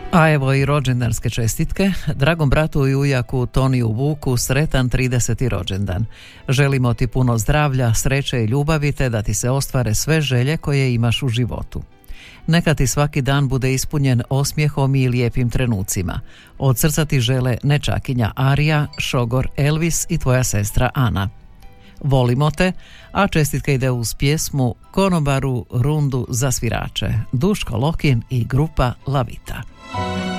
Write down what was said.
A evo i rođendanske čestitke. Dragom bratu i ujaku Toniju Vuku sretan 30. rođendan. Želimo ti puno zdravlja, sreće i ljubavi te da ti se ostvare sve želje koje imaš u životu. Neka ti svaki dan bude ispunjen osmijehom i lijepim trenucima. Od srca ti žele nečakinja Arija, šogor Elvis i tvoja sestra Ana. Volimo te, a čestitka ide uz pjesmu Konobaru rundu za svirače, Duško Lokin i grupa Lavita.